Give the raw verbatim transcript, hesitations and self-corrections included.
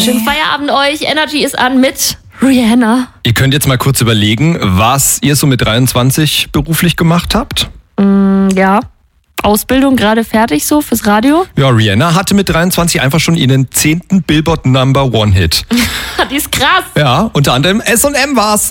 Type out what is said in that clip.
Schönen Feierabend euch. Energy ist an mit Rihanna. Ihr könnt jetzt mal kurz überlegen, was ihr so mit dreiundzwanzig beruflich gemacht habt. Mm, ja, Ausbildung gerade fertig so fürs Radio. Ja, Rihanna hatte mit dreiundzwanzig einfach schon ihren zehnten Billboard Number One Hit. Die ist krass. Ja, unter anderem S und M war's.